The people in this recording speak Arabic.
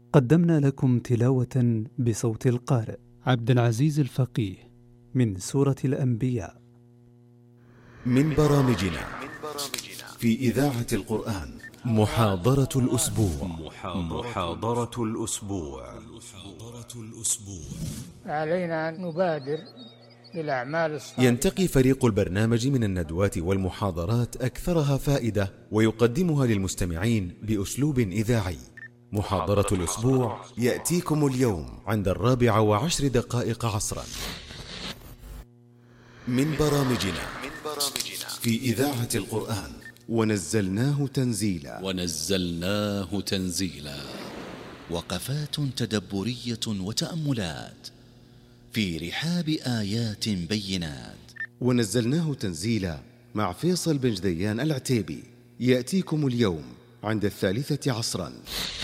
قدمنا لكم تلاوة بصوت القارئ عبد العزيز الفقيه من سورة الأنبياء من برامجنا في إذاعة القرآن محاضرة الأسبوع. علينا أن نبادر بالأعمال الصالحة. ينتقي فريق البرنامج من الندوات والمحاضرات أكثرها فائدة ويقدمها للمستمعين بأسلوب إذاعي. محاضرة الأسبوع يأتيكم اليوم عند 14:10 عصرا. من برامجنا في إذاعة القرآن ونزلناه تنزيلا. وقفات تدبرية وتأملات في رحاب آيات بينات. ونزلناه تنزيلا مع فيصل بن جديان العتيبي يأتيكم اليوم عند 3 عصرا.